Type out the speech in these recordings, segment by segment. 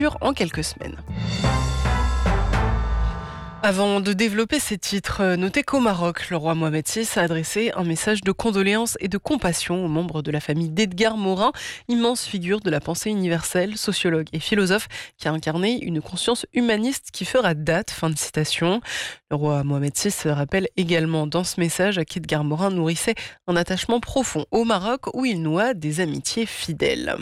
en quelques semaines. Avant de développer ces titres, notez qu'au Maroc, le roi Mohamed VI a adressé un message de condoléances et de compassion aux membres de la famille d'Edgar Morin, immense figure de la pensée universelle, sociologue et philosophe qui a incarné une conscience humaniste qui fera date. Fin de citation. Le roi Mohamed VI rappelle également dans ce message qu'Edgar Morin nourrissait un attachement profond au Maroc où il noua des amitiés fidèles.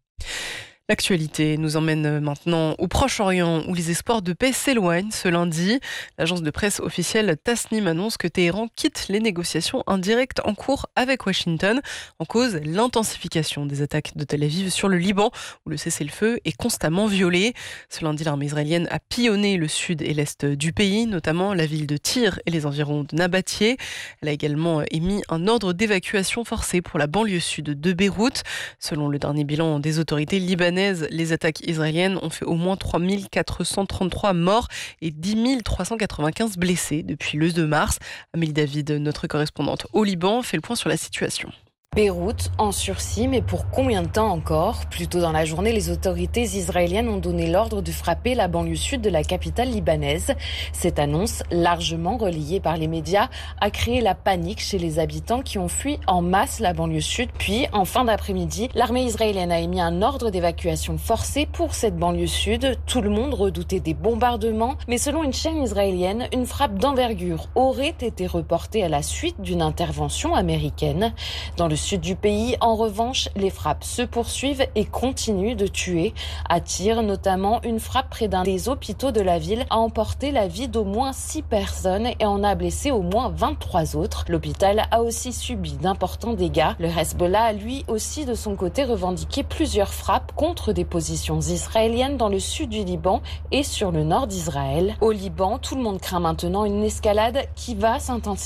L'actualité nous emmène maintenant au Proche-Orient où les espoirs de paix s'éloignent. Ce lundi, l'agence de presse officielle Tasnim annonce que Téhéran quitte les négociations indirectes en cours avec Washington. En cause, l'intensification des attaques de Tel Aviv sur le Liban où le cessez-le-feu est constamment violé. Ce lundi, l'armée israélienne a pillonné le sud et l'est du pays, notamment la ville de Tyr et les environs de Nabatieh. Elle a également émis un ordre d'évacuation forcée pour la banlieue sud de Beyrouth. Selon le dernier bilan des autorités libanaises, les attaques israéliennes ont fait au moins 3 433 morts et 10 395 blessés depuis le 2 mars. Amélie David, notre correspondante au Liban, fait le point sur la situation. Beyrouth en sursis, mais pour combien de temps encore ? Plus tôt dans la journée, les autorités israéliennes ont donné l'ordre de frapper la banlieue sud de la capitale libanaise. Cette annonce, largement relayée par les médias, a créé la panique chez les habitants qui ont fui en masse la banlieue sud. Puis, en fin d'après-midi, l'armée israélienne a émis un ordre d'évacuation forcée pour cette banlieue sud. Tout le monde redoutait des bombardements, mais selon une chaîne israélienne, une frappe d'envergure aurait été reportée à la suite d'une intervention américaine. Dans le sud du pays, en revanche, les frappes se poursuivent et continuent de tuer. À Tyr, notamment, une frappe près d'un des hôpitaux de la ville a emporté la vie d'au moins 6 personnes et en a blessé au moins 23 autres. L'hôpital a aussi subi d'importants dégâts. Le Hezbollah a lui aussi de son côté revendiqué plusieurs frappes contre des positions israéliennes dans le sud du Liban et sur le nord d'Israël. Au Liban, tout le monde craint maintenant une escalade qui va s'intensifier